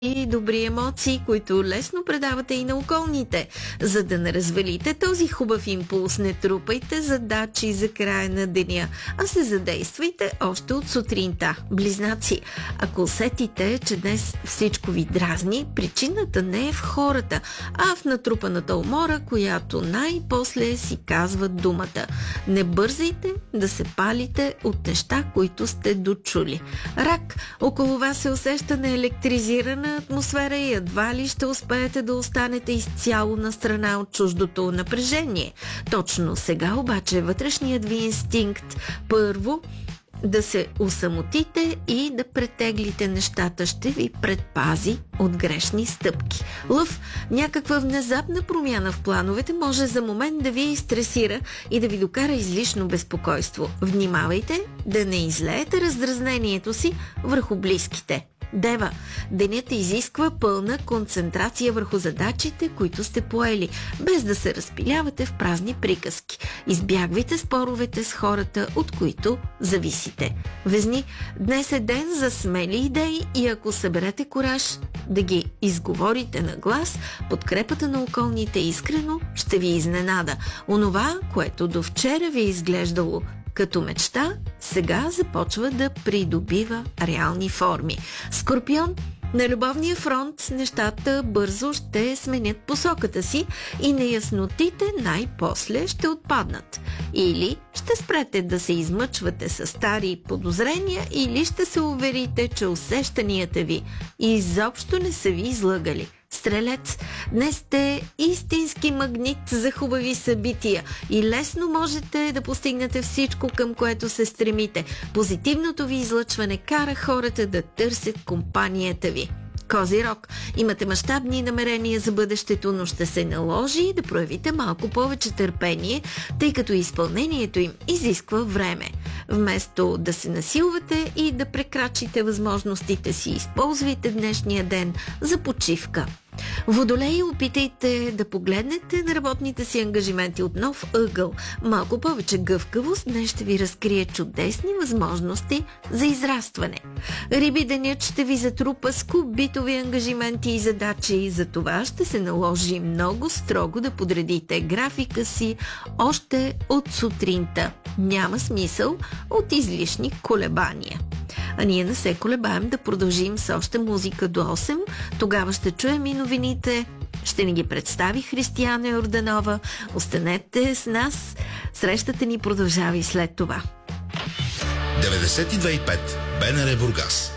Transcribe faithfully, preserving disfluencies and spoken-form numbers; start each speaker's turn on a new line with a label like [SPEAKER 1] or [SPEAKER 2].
[SPEAKER 1] и добри емоции, които лесно предавате и на околните. За да не развалите този хубав импулс, не трупайте задачи за края на деня, а се задействайте още от сутринта. Близнаци, ако усетите, че днес всичко ви дразни, причината не е в хората, а в натрупаната умора, която най-после си казва думата. Не бързайте да се палите от неща, които сте дочули. Рак, около вас се усеща неелектризирана атмосфера и едва ли ще успеете да останете изцяло на страна от чуждото напрежение. Точно сега обаче вътрешният ви инстинкт първо да се усамотите и да претеглите нещата ще ви предпази от грешни стъпки. Лъв, някаква внезапна промяна в плановете може за момент да ви изстресира и да ви докара излишно безпокойство. Внимавайте да не излеете раздразнението си върху близките. Дева, денят изисква пълна концентрация върху задачите, които сте поели, без да се разпилявате в празни приказки. Избягвайте споровете с хората, от които зависите. Везни, днес е ден за смели идеи и ако съберете кураж да ги изговорите на глас, подкрепата на околните искрено ще ви изненада. Онова, което до вчера ви е изглеждало като мечта, сега започва да придобива реални форми. Скорпион, на любовния фронт нещата бързо ще сменят посоката си и неяснотите най-после ще отпаднат. Или ще спрете да се измъчвате с стари подозрения, или ще се уверите, че усещанията ви изобщо не са ви излъгали. Стрелец, днес сте истински магнит за хубави събития и лесно можете да постигнете всичко, към което се стремите. Позитивното ви излъчване кара хората да търсят компанията ви. Козирог, имате мащабни намерения за бъдещето, но ще се наложи да проявите малко повече търпение, тъй като изпълнението им изисква време. Вместо да се насилвате и да прекрачите възможностите си, използвайте днешния ден за почивка. Водолей, опитайте да погледнете на работните си ангажименти от нов ъгъл. Малко повече гъвкавост днес ще ви разкрие чудесни възможности за израстване. Риби, денят ще ви затрупа с куп битови ангажименти и задачи и за това ще се наложи много строго да подредите графика си още от сутринта. Няма смисъл от излишни колебания. А ние не се колебаем да продължим с още музика до осем. Тогава ще чуем и новините. Ще ни ги представи Християна Йорданова. Останете с нас. Срещата ни продължава и след това.
[SPEAKER 2] деветдесет и две и пет БНР Бургас.